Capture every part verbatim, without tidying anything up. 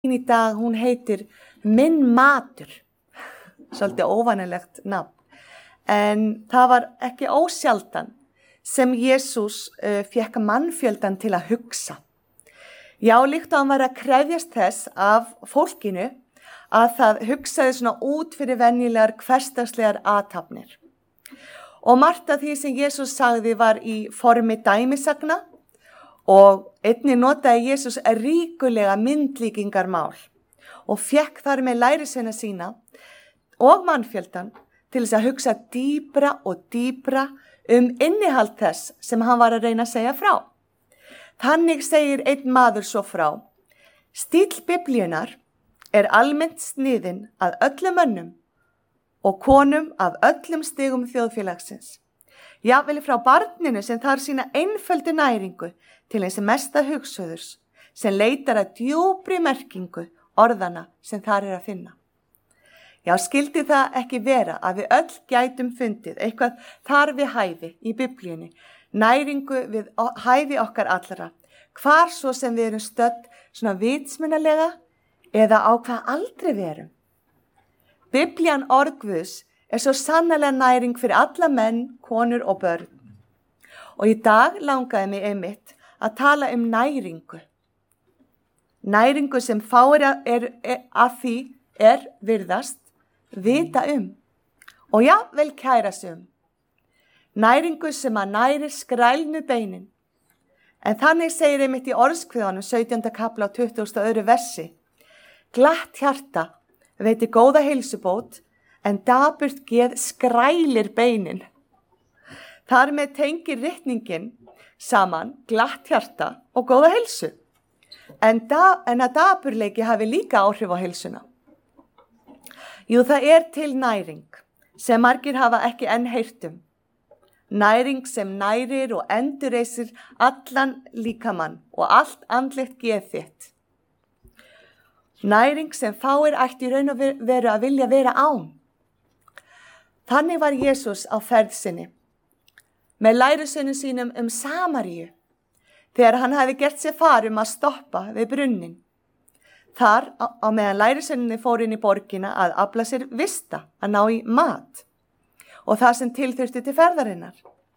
í dag, hún heitir Minn matur. Svolítið óvanilegt nafn. En það var ekki ósjaldan sem Jesús uh, fékk mannfjöldan til að hugsa. Já, líkt og hann var að krefjast þess af fólkinu að það hugsaði svona út fyrir venjulegar hversdagslegar athafnir. Og margt af því sem Jesús sagði var í formi dæmisagna og einnig notaði Jesús ríkulega myndlíkingarmál og fékk þar með lærisveina sína og mannfjöldan til þess að hugsa dýpra og dýpra um innihald þess sem hann var að reyna að segja frá. Þannig segir einn maður svo frá: stíll Biblíunnar er almennt sniðinn að öllum mönnum og konum af öllum stigum þjóðfélagsins. Jafnvel frá barninu sem þarf sína einföldu næringu til eins mesta hugsuðurs sem leitar að djúpri merkingu orðana sem þar er að finna. Já, skildi það ekki vera að við öll gætum fundið eitthvað þar við hæfi í Biblíunni, næringu við hæfi okkar allra, hvar svo sem við erum stödd svona vitsmunalega eða á hvað aldrei við erum. Biblían orð Guðs er svo sannarlega næring fyrir alla menn, konur og börn. Og í dag langaði mig einmitt að tala um næringu. Næringu sem fáir er, er, er, að því er virðast vita um og já, vel kæra sig um. Næringu sem að nærir skrælnu beinin. En þannig segir einmitt í orðskviðanum sautjánda kafla á tuttugasta og öðru versi: glatt hjarta veitir góða heilsubót, en dapurt geð skrælir beinin. Þar með tengir ritningin saman glatt hjarta og góða heilsu. En, da, en að dapurleiki hafi líka áhrif á heilsuna. Jú, það er til næring sem margir hafa ekki enn heyrt um. Næring sem nærir og endurreisir allan líkamann og allt andlegt geð þitt. Næring sem fáir ætti í raun og veru að vilja vera án. Þannig var Jesús á ferð sinni með lærisveinum sínum um Samaríu þegar hann hafi gert sér far um að stoppa við brunnin. Þar á, á meðan lærisveinarnir fóru inn í borgina að afla sér vista, að ná í mat og það sem tilþurfti til ferðarinnar.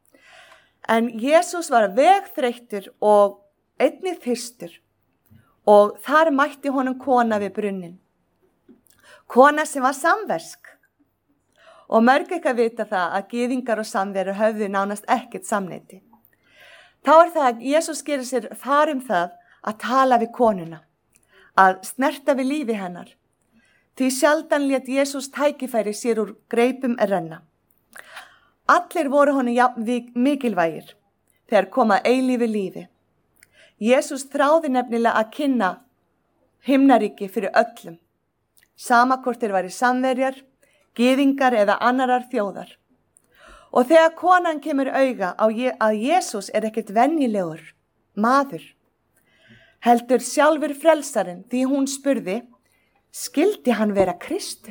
En Jesús var vegþreyttur og einnig þyrstur. Og þar mætti honum kona við brunnin. Kona sem var samversk. Og mörg ekki að vita það að gyðingar og samveru höfðu nánast ekkert samneyti. Þá er það að Jesús gerir sér far um það að tala við konuna, að snerta við lífi hennar. Því sjaldan lét Jesús tækifæri sér úr greipum renna. Allir voru honum jafn mikilvægir þegar koma eilífi lífi. Jesús þráði nefnilega að kynna himnaríki fyrir öllum, sama hvort þeir væri samverjar, gyðingar eða annarar þjóðar. Og þegar konan kemur auga á að Jesús er ekkert venjulegur maður, heldur sjálfur frelsarinn því hún spurði: skildi hann vera Kristur?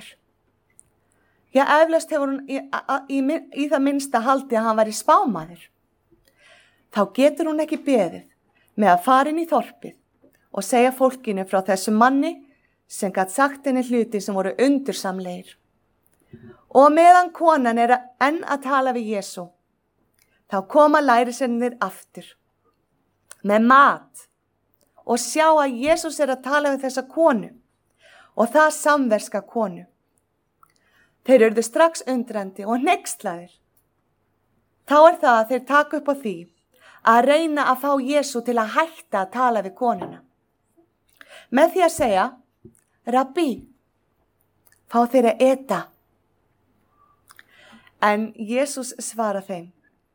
Já, eflaust hefur hún í, í, í, í það minnsta haldi að hann væri spámaður. Þá getur hún ekki beðið með að fara inn í þorpið og segja fólkinu frá þessum manni sem gat sagt henni hluti sem voru undursamlegir. Og meðan konan er enn að tala við Jesú, þá koma lærisveinarnir aftur með mat og sjá að Jesús er að tala við þessa konu og það samverska konu. Þeir urðu strax undrandi og hneykslaðir. Þá er það að þeir taka upp á því að reyna að fá Jesú til að hætta að tala við konuna. Með því að segja: Rabbi, fá þeir að eta. En Jesús svara þeim: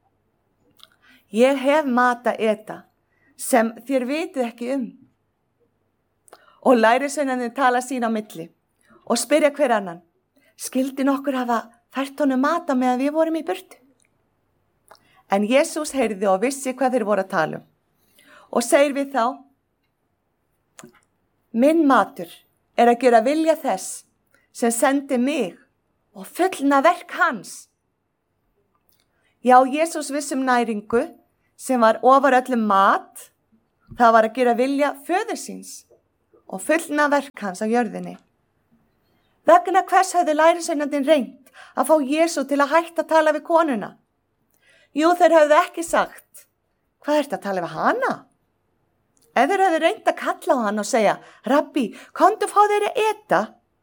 ég hef mat að eta sem þér vitið ekki um. Og lærisveinarnir tala sín á milli og spyrja hver annan: skildi nokkur hafa fært honum mat á meðan við vorum í burtu? En Jesús heyrði og vissi hvað þeir voru að tala um og segir við þá: minn matur er að gera vilja þess sem sendi mig og fullna verk hans. Já, Jesús viss um næringu sem var ofar öllum mat, það var að gera vilja föður síns og fullna verk hans á jörðinni. Vegna hvers höfðu lærisveinarnir reynt að fá Jesú til að hætta að tala við konuna? Jú, þeir höfðu ekki sagt, hvað ertu að tala við hana? Ef þeir höfðu reynt að kalla á hann og segja, Rabbi, komdu fá þeir að eta?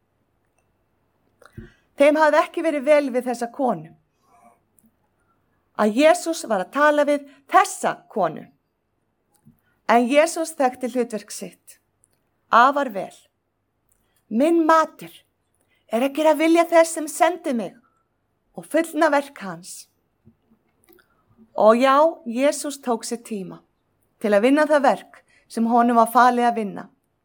Þeim hafði ekki verið vel við þessa konu. Að Jesús var að tala við þessa konu. En Jesús þekkti hlutverk sitt. Afar vel. Minn matur er að gera vilja þess sem sendi mig og fullna verk hans. Og já, Jesús tók sér tíma til að vinna það verk sem honum var falið að vinna,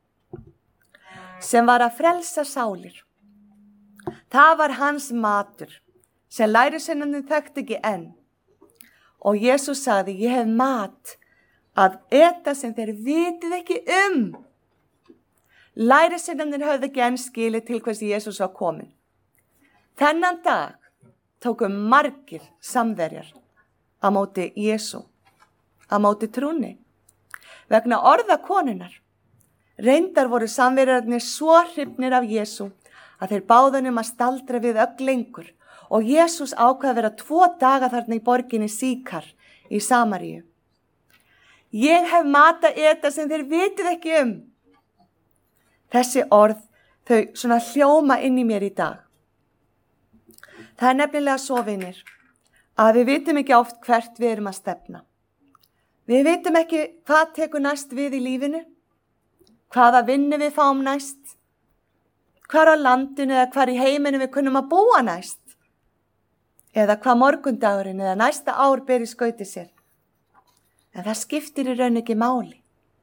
sem var að frelsa sálir. Það var hans matur, sem lærisveinarnir þekktu ekki enn. Og Jesús sagði, ég hef mat að eta sem þeir vitið ekki um. Lærisveinarnir höfðu ekki enn skilið til hvers Jesús var komin. Þennan dag tóku margir samverjar á móti Jesú, á móti trúnni. Vegna orða konunar. Reyndar voru samverjarnir svo hrifnir af Jesú að þeir báðunum að staldra við ögn lengur og Jesús ákvað að vera tvo daga þarna í borginni Síkar í Samaríu. Ég hef mat að eta sem þeir vitið ekki um. Þessi orð, þau svona hljóma inn í mér í dag. Það er nefnilega svo, vinir, að við vitum ekki oft hvert við erum að stefna. Við vitum ekki hvað tekur næst við í lífinu, hvaða vinnu við fáum næst, hvar á landinu eða hvar í heiminu við kunnum að búa næst, eða hvað morgundagurinn eða næsta ár ber í skauti sér. En það skiptir í raun ekki máli.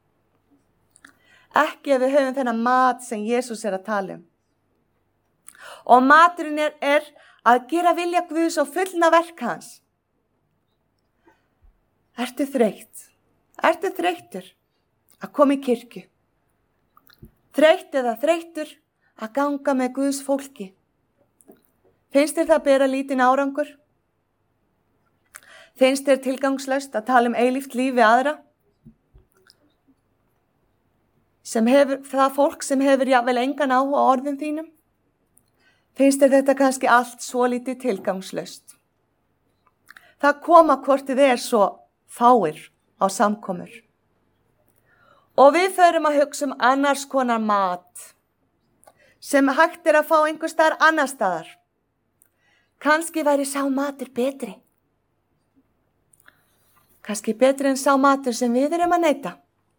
Ekki ef við höfum þennan mat sem Jesús er að tala um. Og maturinn er, er að gera vilja Guðs og fullna verk hans. Ertu þreytt? Ertu þreyttur að koma í kirkju? Þreytt eða þreyttur að ganga með Guðs fólki? Finnst þér það bera lítinn árangur? Finnst þér tilgangslaust að tala um eilíft líf við aðra? Sem hefur, það fólk sem hefur jafnvel engan áhuga á orðum þínum? Finnst þér þetta kannski allt svo lítið tilgangslaust? Það koma hvort þið er svo fáir á samkomur. Og við förum að hugsa um annars konar mat sem hægt er að fá einhvers staðar annar staðar. Kannski væri sá matur betri. Kannski betri en sá matur sem við erum að neyta.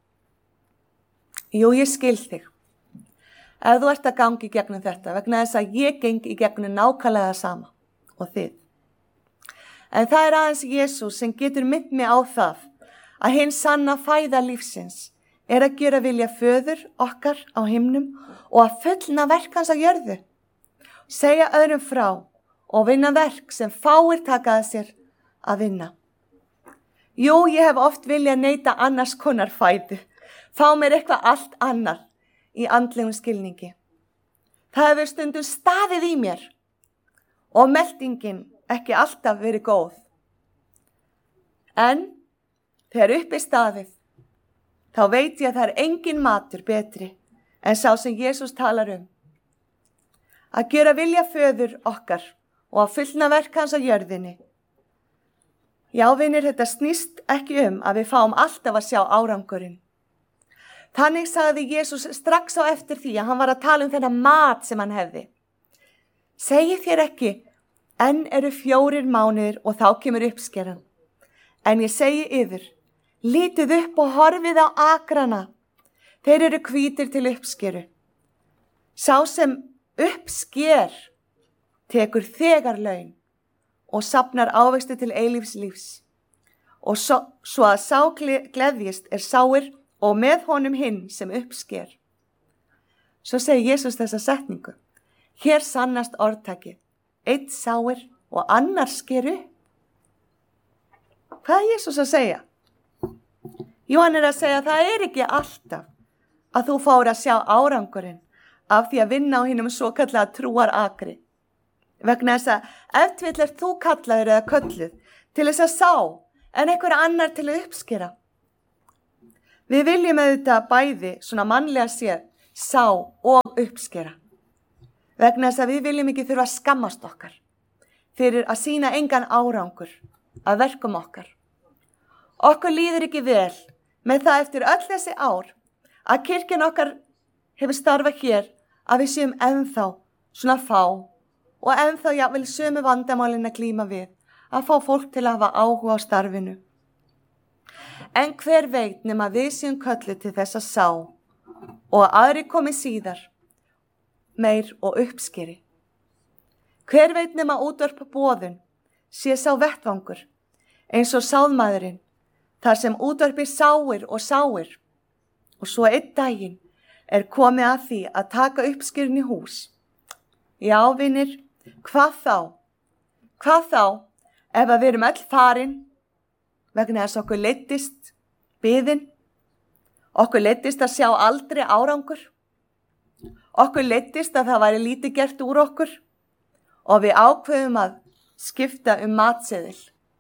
Jú, ég skil þig. Ef þú ert að gangi í gegnum þetta vegna þess að ég geng í gegnum nákvæmlega sama og þið. En það er aðeins Jesús sem getur minnt mig á það að hinn sanna fæða lífsins er að gera vilja föður okkar á himnum og að fullna verk hans á jörðu. Segja öðrum frá og vinna verk sem fáir takaði sér að vinna. Jú, ég hef oft viljað neyta annars konar fæðu. Fá mér eitthvað allt annar í andlegum skilningi. Það hefur stundum staðið í mér og meldingin ekki alltaf verið góð. En þegar upp er staðið, þá veit ég að það er engin matur betri en sá sem Jesús talar um. Að gera vilja föður okkar og að fullna verk hans á jörðinni. Já, vinir, þetta snýst ekki um að við fáum alltaf að sjá árangurinn. Þannig sagði Jesús strax á eftir því að hann var að tala um þennan mat sem hann hefði. Segi þér ekki, enn eru fjórir mánuðir og þá kemur uppskeran. En ég segi yfir, lítið upp og horfið á akrana. Þeir eru hvítir til uppskeru. Sá sem uppsker tekur þegar laun og safnar ávexti til eilífs lífs. Og svo, svo að sá gleðjist er sáir og með honum hinn sem uppsker. Svo segir Jesús þessa setningu. Hér sannast orðtakið. Eitt sáir og annar sker upp. Hvað er Jesús að segja? Jú, hann er að segja að það er ekki alltaf að þú fáir að sjá árangurinn af því að vinna á hinum svo kallega trúar akri. Vegna þess að ef til er þú kallaður eða kölluð til þess að sá en einhver annar til að uppskera. Við viljum auðvitað bæði svona mannlega séð sá og uppskera. Vegna þess að við viljum ekki þurfa að skammast okkar fyrir að sýna engan árangur að verkum okkar. Okkur líður ekki vel með það eftir öll þessi ár að kirkjan okkar hefur starfað hér að við séum ennþá svona fá og ennþá jafnvel sömu vandamálin að glíma við að fá fólk til að hafa áhuga á starfinu. En hver veit nema við séum kölluð til þess að sá og að aðri komi síðar meir og uppskeri. Hver veit nema útvarpa boðun sé sá vettvangur eins og sáðmaðurinn þar sem útvarpi sáir og sáir og svo einn daginn er komið að því að taka uppskerin í hús. Já, vinir, hvað þá? Hvað þá ef að við erum öll farin vegna þess okkur leiddist biðin, okkur leiddist að sjá aldrei árangur, okkur leiddist að það væri lítið gert úr okkur og við ákveðum að skipta um matseðil.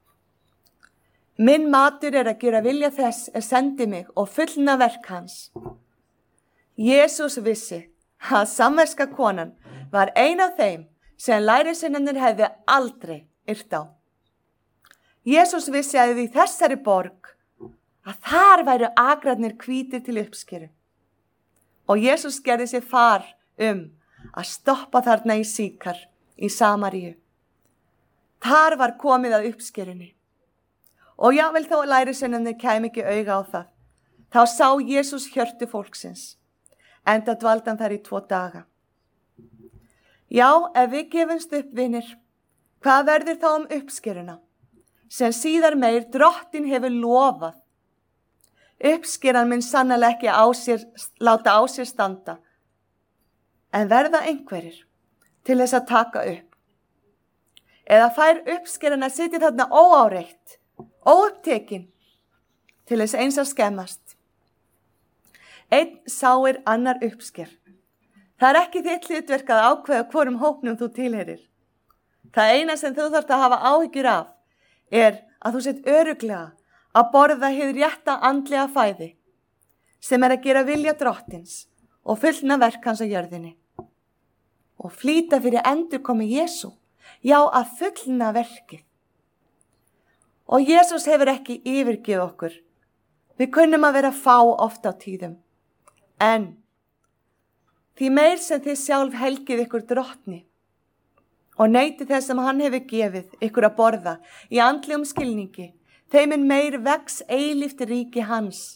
Minn matur er að gera vilja þess er sendi mig og fullna verk hans. Jesús vissi að samverska konan var ein af þeim sem lærisveinarnir hefði aldrei yrt á. Jesús vissi að í þessari borg að þar væru agrarnir hvítir til uppskeru. Og Jesús gerði sér far um að stoppa þarna í Síkar í Samaríu. Þar var komið að uppskerunni. Og jável þó lærisveinarnir kæmi ekki auga á það, þá sá Jesús hjörtu fólksins, enda dvaldi hann þar í tvo daga. Já, ef við gefumst upp, vinir, hvað verður þá um uppskeruna, sem síðar meir drottin hefur lofað? Uppskeran mun sannarlega ekki á sér, láta á sér standa, en verða einhverjir til þess að taka upp. Eða fær uppskeran að sitja þarna óáreitt, óupptekin, til þess eins að skemmast. Einn sáir annar uppsker. Það er ekki þitt hlutverk að ákveða hvorum hópnum þú tilheyrir. Það eina sem þú þarft að hafa áhyggjur af er að þú sett örugglega að borða hið rétta andlega fæði sem er að gera vilja drottins og fullna verk hans á jörðinni. Og flýta fyrir endurkomu Jesú, já að fullna verkið. Og Jesús hefur ekki yfirgefið okkur. Við kunnum að vera fá oft á tíðum. En því meir sem þið sjálf helgið ykkur drottni og neyti þess sem hann hefur gefið ykkur að borða í andlegum skilningi, þeim er meir vex eilíft ríki hans.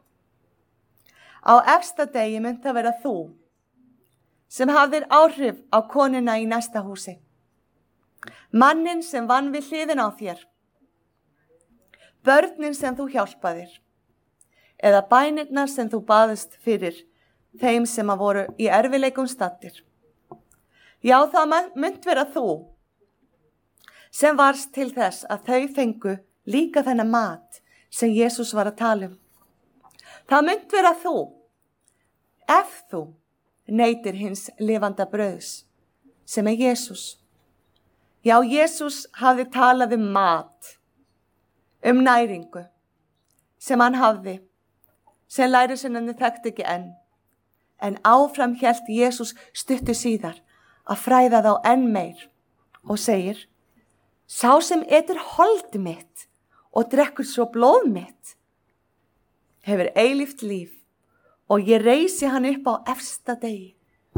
Á efsta degi mynd það vera þú sem hafðir áhrif á konuna í næsta húsi. Mannin sem vann við hliðin á þér. Börnin sem þú hjálpaðir. Eða bænirnar sem þú baðist fyrir þeim sem að voru í erfileikum stattir. Já, það mynd vera þú sem varst til þess að þau fengu líka þennan mat sem Jesús var að tala um. Það mynd vera þú ef þú neytir hins lifanda brauðs sem er Jesús. Já, Jesús hafði talað um mat, um næringu sem hann hafði, sem lærisveinarnir þekktu ekki enn. En áfram hélt Jesús stuttu síðar að fræða þá enn meir og segir: sá sem etur hold mitt og drekkur svo blóð mitt hefur eilíft líf og ég reisi hann upp á efsta degi.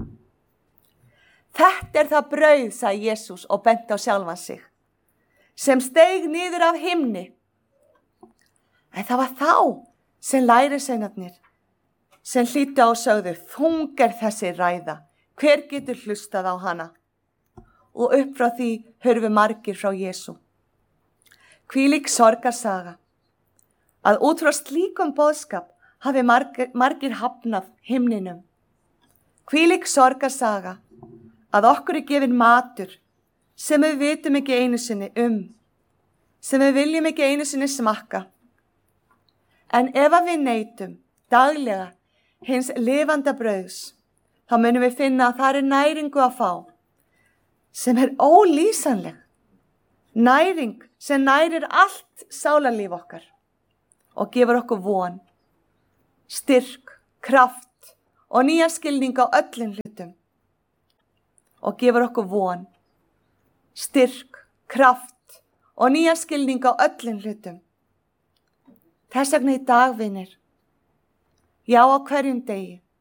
Þetta er það brauð, sagði Jesús og benti á sjálfan sig, sem steig niður af himni. En það var þá sem lærisveinarnir sem hlýddu á sögðu: þung er þessi ræða, hver getur hlustað á hana? Og upp frá því hurfu margir frá Jesú. Hvílík sorgarsaga, að út frá slíkum boðskap hafi margir, margir hafnað himninum. Hvílík sorgarsaga, að okkur er gefin matur sem við vitum ekki einu sinni um, sem við viljum ekki einu sinni smakka. En ef að við neytum daglega hins lifanda brauðs, þá munum við finna að það er næringu að fá, sem er ólýsanleg. Næring sem nærir allt sálarlíf okkar og gefur okkur von, styrk, kraft og nýja skilning á öllum hlutum og gefur okkur von, styrk, kraft og nýja skilning á öllum hlutum. Þess vegna í dag, vinir, já á hverjum degi,